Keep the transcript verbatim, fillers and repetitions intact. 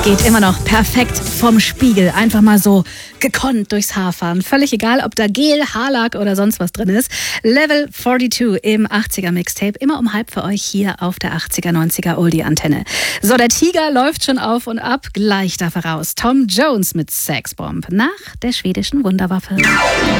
Geht immer noch perfekt vom Spiegel. Einfach mal so gekonnt durchs Haar fahren. Völlig egal, ob da Gel, Haarlack oder sonst was drin ist. Level zweiundvierzig im achtziger Mixtape. Immer um halb für euch hier auf der achtziger, neunziger Oldie-Antenne. So, der Tiger läuft schon auf und ab. Gleich darf er raus. Tom Jones mit Sexbomb nach der schwedischen Wunderwaffe.